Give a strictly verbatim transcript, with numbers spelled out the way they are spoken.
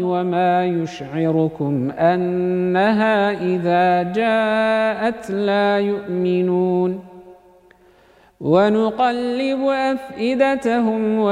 وما يشعركم أنها إذا جاءت لا يؤمنون ونقلب أفئدتهم